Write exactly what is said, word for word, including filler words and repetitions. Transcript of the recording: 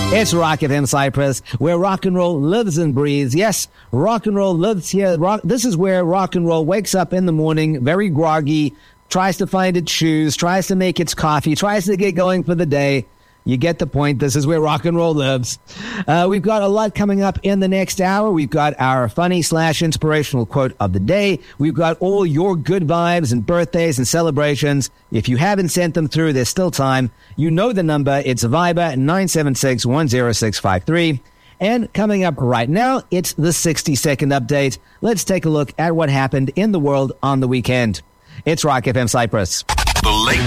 It's Rock F M Cyprus, where rock and roll lives and breathes. Yes, rock and roll lives here. Rock, this is where rock and roll wakes up in the morning, very groggy, tries to find its shoes, tries to make its coffee, tries to get going for the day. You get the point. This is where rock and roll lives. Uh, we've got a lot coming up in the next hour. We've got our funny slash inspirational quote of the day. We've got all your good vibes and birthdays and celebrations. If you haven't sent them through, there's still time. You know the number. It's Viber nine seven six, one zero six five three. And coming up right now, it's the sixty second update. Let's take a look at what happened in the world on the weekend. It's Rock F M Cyprus. The Late